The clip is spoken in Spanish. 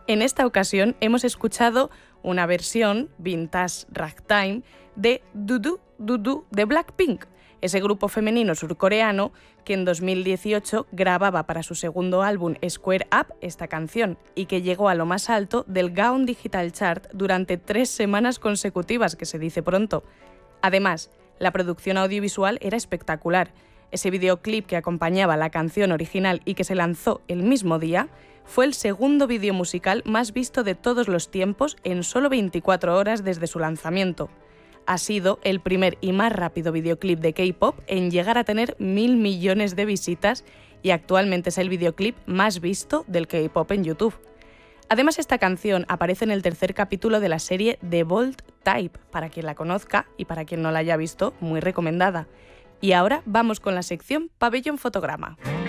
En esta ocasión hemos escuchado una versión vintage ragtime de Do Do Do Do de Blackpink, ese grupo femenino surcoreano que en 2018 grababa para su segundo álbum Square Up esta canción y que llegó a lo más alto del Gaon Digital Chart durante 3 semanas consecutivas, que se dice pronto. Además, la producción audiovisual era espectacular. Ese videoclip que acompañaba la canción original y que se lanzó el mismo día fue el segundo vídeo musical más visto de todos los tiempos en solo 24 horas desde su lanzamiento. Ha sido el primer y más rápido videoclip de K-pop en llegar a tener 1.000 millones de visitas y actualmente es el videoclip más visto del K-pop en YouTube. Además, esta canción aparece en el tercer capítulo de la serie The Bold Type, para quien la conozca y para quien no la haya visto, muy recomendada. Y ahora vamos con la sección Pabellón Fotograma.